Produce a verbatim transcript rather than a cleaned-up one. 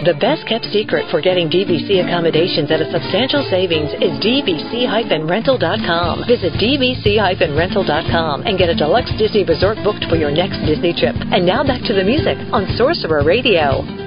The best kept secret for getting D V C accommodations at a substantial savings is D V C rental dot com. Visit D V C rental dot com and get a deluxe Disney resort booked for your next Disney trip. And now back to the music on Sorcerer Radio.